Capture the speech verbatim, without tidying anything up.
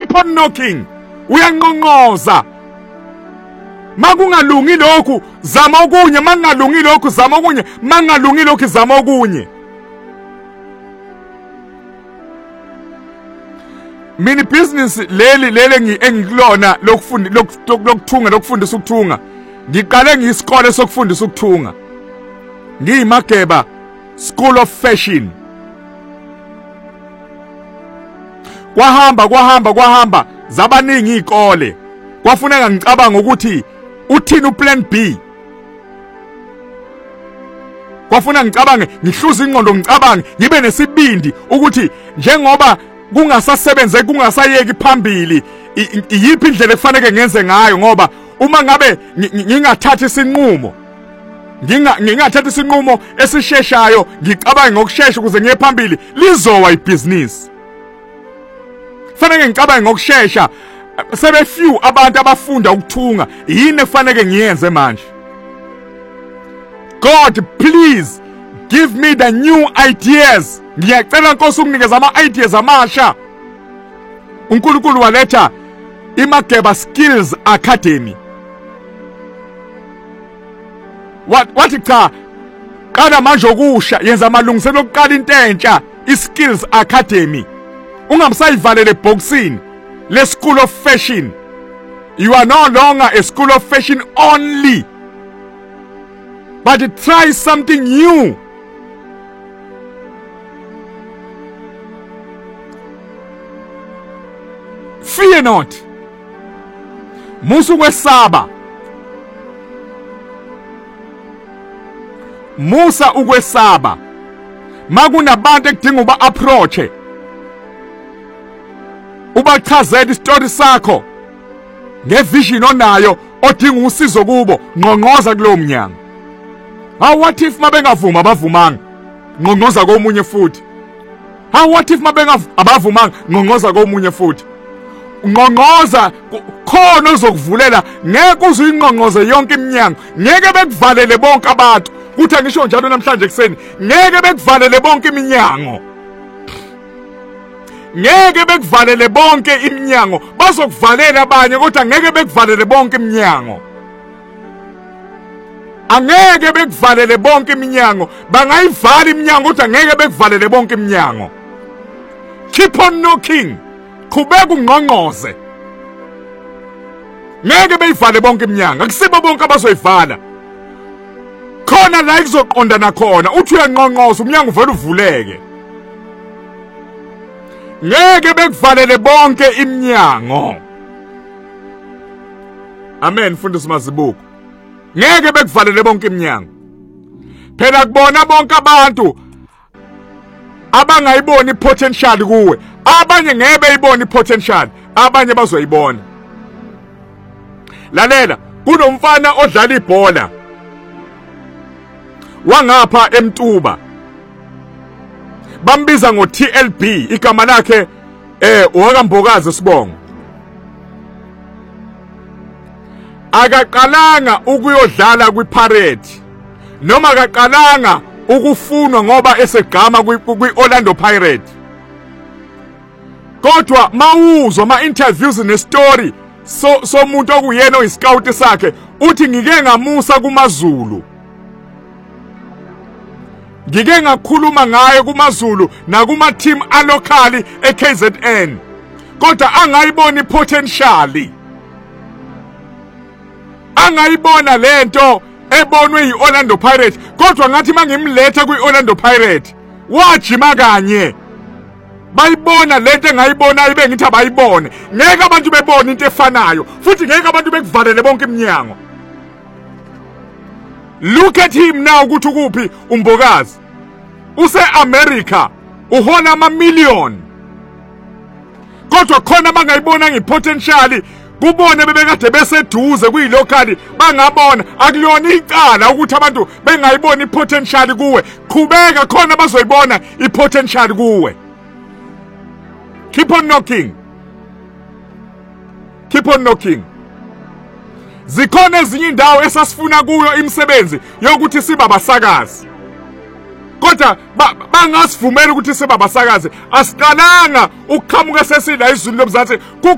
keep on knocking. Uyanqonqoza. Makungalungi lokhu zama okunye, mangalungi lokhu zama okunye, mangalungi lokhu zama okunye. Mini business leli lele engikulona lokufunda lokuthunga lokufundisa ukuthunga. Ngiqale ngiyisikole sokufundisa ukuthunga. NgiyiMageba School of Fashion. Kwahamba kwahamba kwahamba zabaningi izikole. Kwafuneka ngicabanga ukuthi uthini uplan B. Kwafuna ngicabange ngihluza ingqondo ngicabange ngibe nesibindi ukuthi njengoba kungasasebenze kungasayeki phambili iyiphi indlela efanele ngenze ngayo ngoba uma ngabe ngingathatha isinqumo nginga ngingathatha isinqumo esisheshayo ngicabanga ngokusheshsha ukuze ngiye phambili lizowa ibusiness. Fanele ngicabanga ngokusheshsha sebe few abantu abafunda ukuthunga yini efanele ngiyenze manje. God, please give me the new ideas. Ngiyacela Nkosi unginikeze ama ideas amasha. uNkulunkulu waletha iMageba Skills Academy. What wathi cha qala manje okusha yenza amalungiselelo okuqala into entsha iSkills Academy. Ungamsayivalele boxini le School of Fashion. You are no longer a School of Fashion only, but try something new. Fear not. Musu kwesaba. Musa ukwesaba. Makunabantu ekudinga uba approach. Ubachazela istory sakho ngevision onayo odinga usizo kubo ngqongqoza kulo mnyango. How what if mabengavuma abavumanga ngqongqoza komunye futhi? How what if mabengavumanga ngqongqoza komunye futhi? Ngqongqoza khona ozokuvulela ngeke uzuyingqongqoze yonke iminyango, ngeke bekuvalele bonke abantu. Kuthi angisho njalo namhlanje ekseni ngeke bekuvalele bonke iminyango. Ngeke bekuvalele bonke iminyango, bazokuvalela abanye kodwa ngeke bekuvalele bonke iminyango. Angeke bekuvalele bonke iminyango, bangayivala iminyango kodwa ngeke bekuvalele bonke iminyango. Keep on knocking. Qhubeka ungqongqoze. Ngeke beyivale bonke iminyango, akusibo bonke abazoyivala. Khona la izoqondana khona, uthi uyangqongqoza umnyango uvela uvuleke. Ngeke bekuvalele bonke iminyango. Amen mfundisi Mazibuko. Ngeke bekuvalele bonke iminyango. Phela kubona bonke abantu abangayiboni potential kuwe. Abanye ngeke beyibone potential, abanye bazoyibona. Lalela, kunomfana odlala ibhola. Wangapha eMtuba. Bambiza ngo T L B, igama lakhe eh uwakambokazi Sibongo. Akaqalanga ukuyodlala kwiPirate noma akaqalanga ukufunwa ngoba esegama kwiOrlando Pirates. Kodwa mawuzwa ama interviews nestory so somuntu okuyena oyiscout sakhe uthi ngike ngamusa kumaZulu. Ngike ngakhuluma ngaye kumaZulu nakuma team alocally eK Z N. Kodwa angayibona ipotential. Angayibona lento ebonwe yiOrlando Pirates, kodwa ngathi mangimletha kwiOrlando Pirates wajima kanye. Bayibona lento engayibona ibe ngithi abayibone. Ngeke abantu bebone into efanayo, futhi ngeke abantu bekuvalele bonke iminyango. Look at him now ukuthi ukuphi uMbokazi. Use America, uhola ama million. Kodwa khona bangayibona ngipotential, kubone bebekade beseduze kuyilocally bangabona akulona icala ukuthi abantu bengayibona ipotential kuwe. Qhubeka khona bazoyibona ipotential kuwe. Keep on knocking. Keep on knocking. Zikhona ezinye indawo esasifuna kuyo imisebenzi yokuthi siba basakazi. Kodwa bangasivumela ukuthi siba basakazi. Asiqalanga ukuqhamuka sesila izulu lomzansi.